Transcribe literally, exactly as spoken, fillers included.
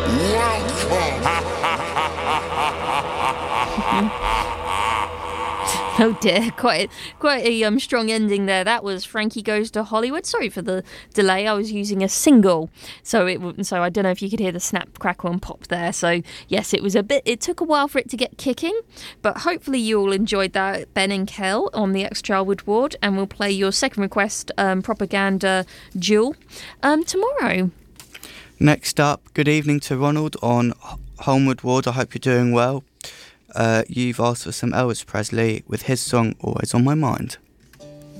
Oh dear, quite quite a um, strong ending there. That was Frankie Goes to Hollywood. Sorry for the delay. I was using a single, so it so I don't know if you could hear the snap, crackle, and pop there. So yes, it was a bit. It took a while for it to get kicking, but hopefully you all enjoyed that. Ben and Kel on the Ex Childhood Ward, and we'll play your second request, um, Propaganda Duel, um, tomorrow. Next up, good evening to Ronald on Holmwood Ward. I hope you're doing well. Uh, you've asked for some Elvis Presley with his song Always on My Mind.